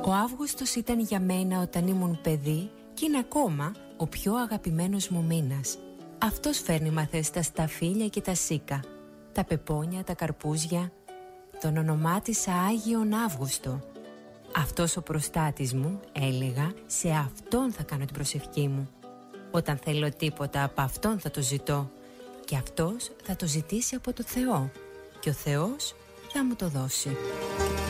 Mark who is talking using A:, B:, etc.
A: Ο Αύγουστος ήταν για μένα όταν ήμουν παιδί και είναι ακόμα ο πιο αγαπημένος μου μήνας. Αυτός φέρνει μαθές τα σταφύλια και τα σίκα, τα πεπόνια, τα καρπούζια. Τον ονομάτισα Άγιον Αύγουστο. Αυτός ο προστάτης μου, έλεγα, σε αυτόν θα κάνω την προσευχή μου. Όταν θέλω τίποτα, από αυτόν θα το ζητώ. Και αυτός θα το ζητήσει από το Θεό. Και ο Θεός θα μου το δώσει.